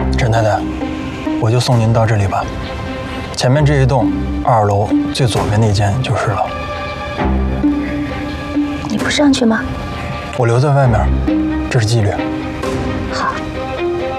陈太太，我就送您到这里吧。前面这一栋2楼最左边那间就是了。 你不上去吗？ 我留在外面，这是纪律。